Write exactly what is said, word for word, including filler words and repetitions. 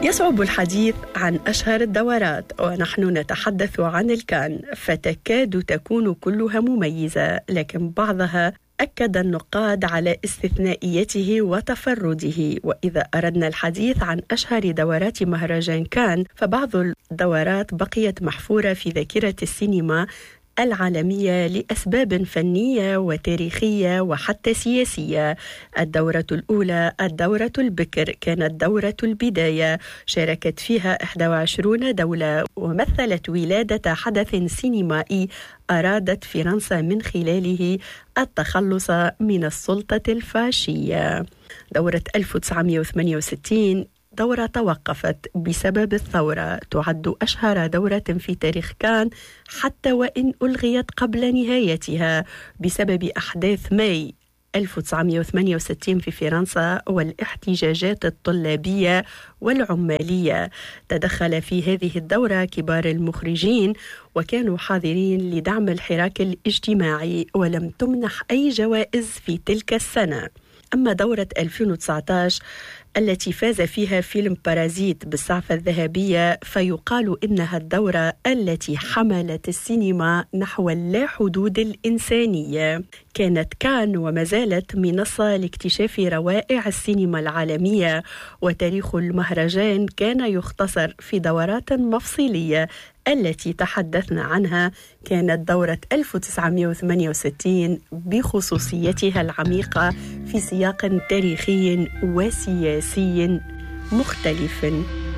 يصعب الحديث عن أشهر الدورات ونحن نتحدث عن الكان، فتكاد تكون كلها مميزة، لكن بعضها أكد النقاد على استثنائيته وتفرده. وإذا أردنا الحديث عن أشهر دورات مهرجان كان، فبعض الدورات بقيت محفورة في ذاكرة السينما العالمية لأسباب فنية وتاريخية وحتى سياسية. الدورة الأولى الدورة البكر كانت دورة البداية، شاركت فيها إحدى وعشرين دولة ومثلت ولادة حدث سينمائي أرادت فرنسا من خلاله التخلص من السلطة الفاشية. دورة ألف وتسعمائة وثمانية وستين دورة توقفت بسبب الثورة، تعد أشهر دورة في تاريخ كان حتى وإن ألغيت قبل نهايتها بسبب أحداث ماي ألف وتسعمائة وثمانية وستين في فرنسا والاحتجاجات الطلابية والعمالية. تدخل في هذه الدورة كبار المخرجين وكانوا حاضرين لدعم الحراك الاجتماعي، ولم تمنح أي جوائز في تلك السنة. أما دورة ألفين وتسعة عشر التي فاز فيها فيلم بارازيت بالسعفة الذهبية، فيقال إنها الدورة التي حملت السينما نحو اللا حدود الإنسانية. كانت كان وما زالت منصة لاكتشاف روائع السينما العالمية، وتاريخ المهرجان كان يختصر في دورات مفصلية. التي تحدثنا عنها كانت دورة ألف وتسعمائة وثمانية وستين بخصوصيتها العميقة في سياق تاريخي وسياسي مختلف.